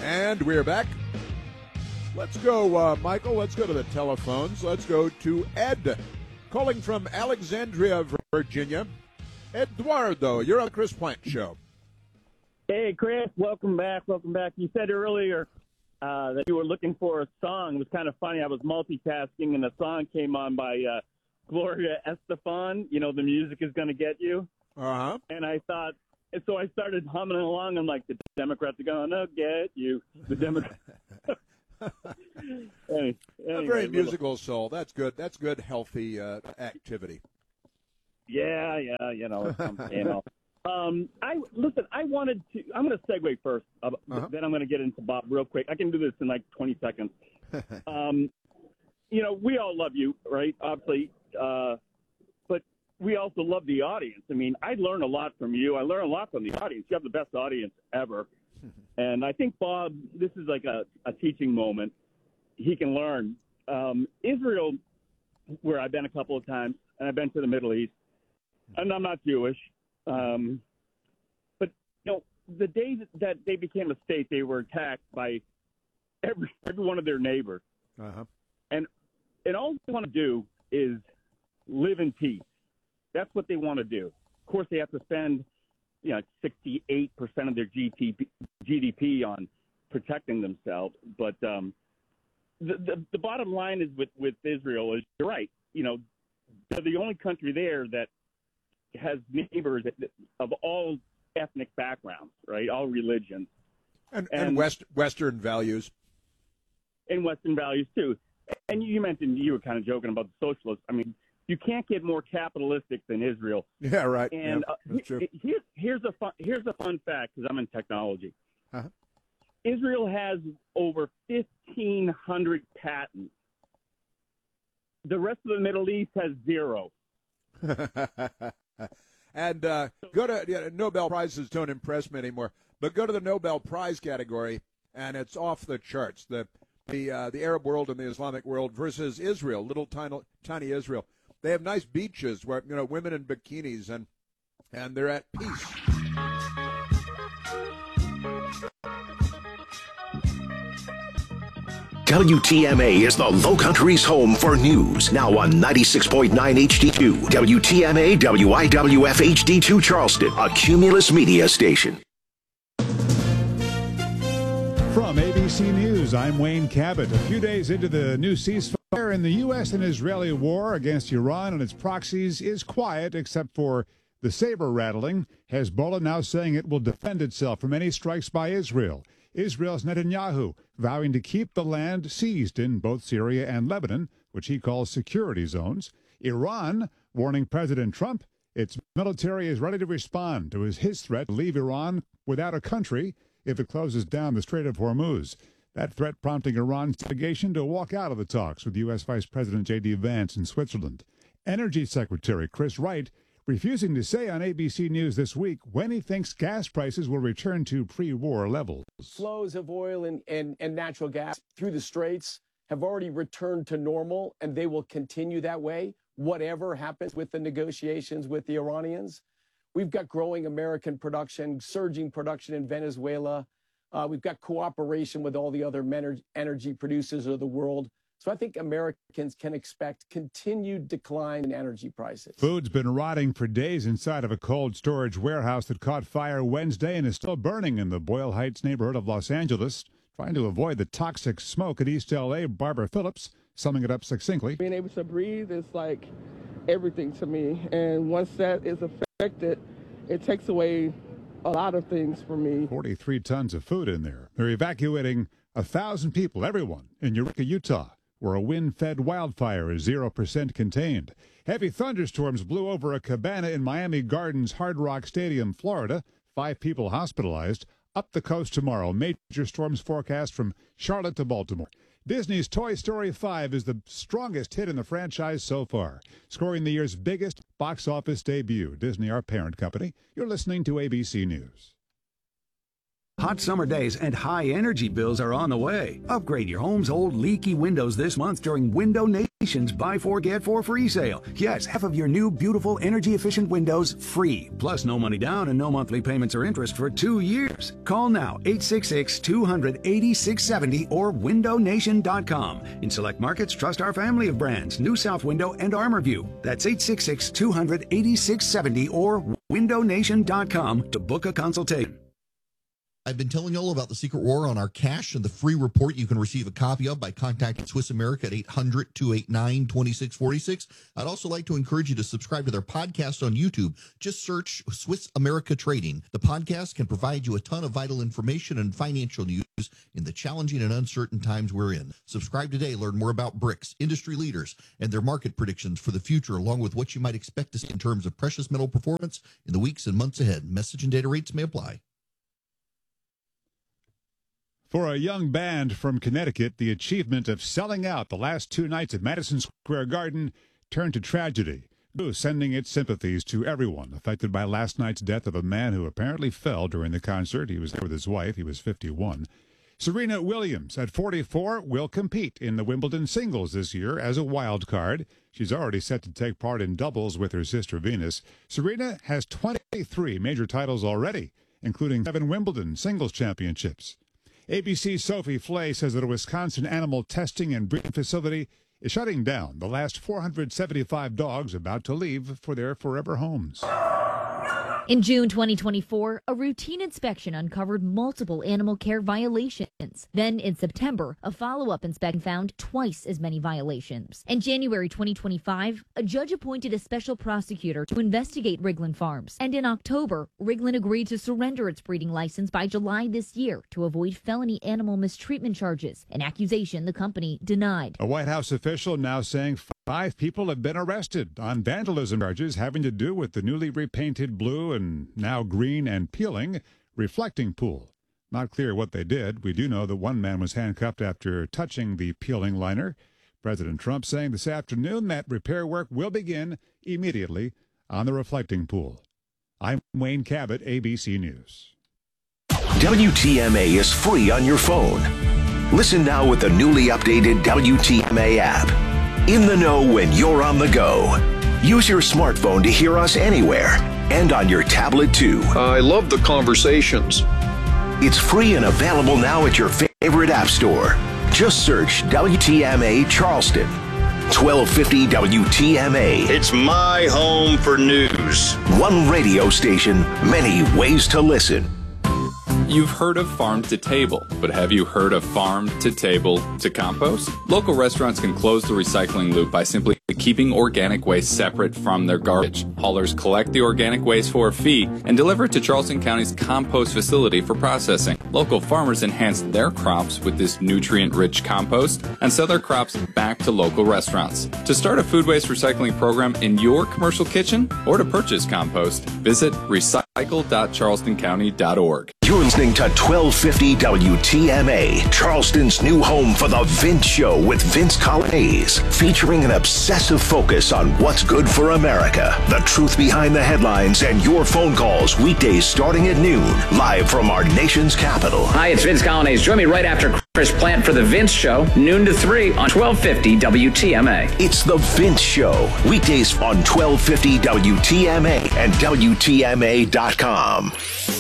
And we're back. Let's go, Michael. Let's go to the telephones. Let's go to Ed, calling from Alexandria, Virginia. Eduardo, you're on the Chris Plant Show. Hey, Chris. Welcome back. Welcome back. You said earlier that you were looking for a song. It was kind of funny. I was multitasking, and a song came on by Gloria Estefan. You know, The Music Is Gonna Get You. Uh-huh. And I thought, and so I started humming along. I'm like, the Democrats are gonna get you. The Democrats. anyway, A very musical soul. That's good. That's good, healthy activity. Yeah, you know. I wanted to. I'm going to segue first. Then I'm going to get into Bob real quick. I can do this in like 20 seconds. You know, we all love you, right? Obviously, but we also love the audience. I mean, I learn a lot from you. I learn a lot from the audience. You have the best audience ever. And I think, Bob, this is like a teaching moment. He can learn. Israel, where I've been a couple of times, and I've been to the Middle East, and I'm not Jewish. But, you know, the day that they became a state, they were attacked by every one of their neighbors. Uh-huh. And all they want to do is live in peace. That's what they want to do. Of course, they have to spend, 68% of their GDP on protecting themselves. But the bottom line is with Israel is, you're right. You know, they're the only country there that has neighbors of all ethnic backgrounds, right? All religions. And Western values. And Western values, too. And you mentioned, you were kind of joking about the socialists. I mean, you can't get more capitalistic than Israel. Yeah, right. And that's true. Here's a fun fact, because I'm in technology. Uh-huh. Israel has over 1,500 patents. The rest of the Middle East has 0. And go to Nobel Prizes don't impress me anymore. But go to the Nobel Prize category, and it's off the charts. The Arab world and the Islamic world versus Israel, little tiny Israel. They have nice beaches where women in bikinis and they're at peace. WTMA is the Low Country's home for news. Now on 96.9 HD2. WTMA WIWF HD2 Charleston, a Cumulus media station. From ABC News, I'm Wayne Cabot. A few days into the new ceasefire in the U.S. and Israeli war against Iran and its proxies is quiet, except for the saber rattling. Hezbollah now saying it will defend itself from any strikes by Israel. Israel's Netanyahu vowing to keep the land seized in both Syria and Lebanon, which he calls security zones. Iran warning President Trump its military is ready to respond to his threat to leave Iran without a country if it closes down the Strait of Hormuz. That threat prompting Iran's delegation to walk out of the talks with U.S. Vice President J.D. Vance in Switzerland. Energy Secretary Chris Wright refusing to say on ABC News this week when he thinks gas prices will return to pre-war levels. Flows of oil and natural gas through the straits have already returned to normal, and they will continue that way, whatever happens with the negotiations with the Iranians. We've got growing American production, surging production in Venezuela. We've got cooperation with all the other energy producers of the world. So I think Americans can expect continued decline in energy prices. Food's been rotting for days inside of a cold storage warehouse that caught fire Wednesday and is still burning in the Boyle Heights neighborhood of Los Angeles. Trying to avoid the toxic smoke at East L.A., Barbara Phillips summing it up succinctly. Being able to breathe is like everything to me. And once that is affected, it takes away a lot of things for me. 43 tons of food in there. They're evacuating 1,000 people, everyone, in Eureka, Utah, where a wind-fed wildfire is 0% contained. Heavy thunderstorms blew over a cabana in Miami Gardens Hard Rock Stadium, Florida. 5 people hospitalized. Up the coast tomorrow, major storms forecast from Charlotte to Baltimore. Disney's Toy Story 5 is the strongest hit in the franchise so far, scoring the year's biggest box office debut. Disney, our parent company. You're listening to ABC News. Hot summer days and high energy bills are on the way. Upgrade your home's old leaky windows this month during Window Nation's Buy 4 Get 4 free sale. Yes, half of your new beautiful energy efficient windows free. Plus no money down and no monthly payments or interest for 2 years. Call now 866-200-8670 or windownation.com. In select markets, trust our family of brands, New South Window and ArmorView. That's 866-200-8670 or windownation.com to book a consultation. I've been telling you all about the Secret War on our cash and the free report you can receive a copy of by contacting Swiss America at 800-289-2646. I'd also like to encourage you to subscribe to their podcast on YouTube. Just search Swiss America Trading. The podcast can provide you a ton of vital information and financial news in the challenging and uncertain times we're in. Subscribe today. Learn more about BRICS, industry leaders, and their market predictions for the future, along with what you might expect to see in terms of precious metal performance in the weeks and months ahead. Message and data rates may apply. For a young band from Connecticut, the achievement of selling out the last 2 nights at Madison Square Garden turned to tragedy, sending its sympathies to everyone affected by last night's death of a man who apparently fell during the concert. He was there with his wife. He was 51. Serena Williams, at 44, will compete in the Wimbledon singles this year as a wild card. She's already set to take part in doubles with her sister Venus. Serena has 23 major titles already, including 7 Wimbledon singles championships. ABC's Sophie Flay says that a Wisconsin animal testing and breeding facility is shutting down the last 475 dogs about to leave for their forever homes. In June 2024, a routine inspection uncovered multiple animal care violations. Then in September, a follow-up inspection found twice as many violations. In January 2025, a judge appointed a special prosecutor to investigate Rigland Farms. And in October, Rigland agreed to surrender its breeding license by July this year to avoid felony animal mistreatment charges, an accusation the company denied. A White House official now saying 5 people have been arrested on vandalism charges having to do with the newly repainted blue and now green and peeling reflecting pool. Not clear what they did. We do know that one man was handcuffed after touching the peeling liner. President Trump saying this afternoon that repair work will begin immediately on the reflecting pool. I'm Wayne Cabot, ABC News. WTMA is free on your phone. Listen now with the newly updated WTMA app. In the know when you're on the go. Use your smartphone to hear us anywhere and on your tablet too. I love the conversations. It's free and available now at your favorite app store. Just search WTMA Charleston. 1250 WTMA. It's my home for news. One radio station, many ways to listen. You've heard of farm to table, but have you heard of farm to table to compost? Local restaurants can close the recycling loop by simply keeping organic waste separate from their garbage. Haulers collect the organic waste for a fee and deliver it to Charleston County's compost facility for processing. Local farmers enhance their crops with this nutrient-rich compost and sell their crops back to local restaurants. To start a food waste recycling program in your commercial kitchen or to purchase compost, visit recycle.charlestoncounty.org. You're listening to 1250 WTMA, Charleston's new home for The Vince Show with Vince Coglianese, featuring an obsessive focus on what's good for America, the truth behind the headlines, and your phone calls weekdays starting at noon, live from our nation's capital. Hi, it's Vince Coglianese. Join me right after Chris Plant for The Vince Show, noon to 3 on 1250 WTMA. It's The Vince Show, weekdays on 1250 WTMA and WTMA.com.